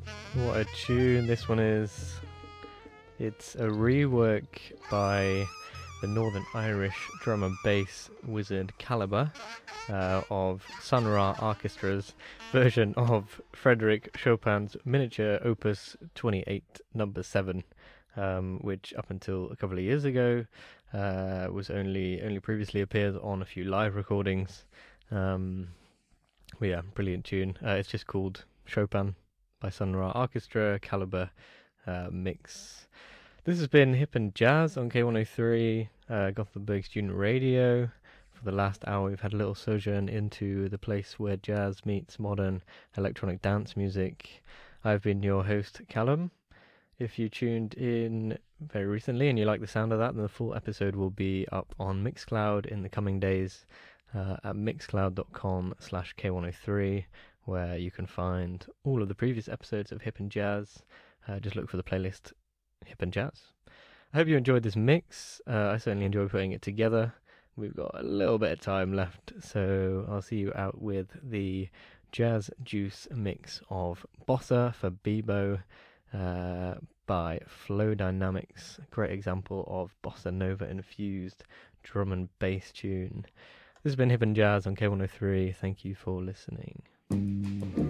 What a tune this one is. It's a rework by the Northern Irish drum and bass wizard Calibre of Sun Ra Orchestra's version of Frédéric Chopin's miniature opus 28 number 7, which up until a couple of years ago was only previously appeared on a few live recordings. But yeah, brilliant tune. It's just called Chopin by Sun Ra Orchestra, Calibre mix. This has been Hip and Jazz on K103, Gothenburg Student Radio. For the last hour, we've had a little sojourn into the place where jazz meets modern electronic dance music. I've been your host, Callum. If you tuned in very recently and you like the sound of that, then the full episode will be up on Mixcloud in the coming days at mixcloud.com/K103, where you can find all of the previous episodes of Hip and Jazz. Just look for the playlist Hip and Jazz. I hope you enjoyed this mix. I certainly enjoyed putting it together. We've got a little bit of time left, so I'll see you out with the Jazz Juice mix of Bossa for Bebo by Flow Dynamics. Great example of bossa nova infused drum and bass tune. This has been Hip and Jazz on K103. Thank you for listening.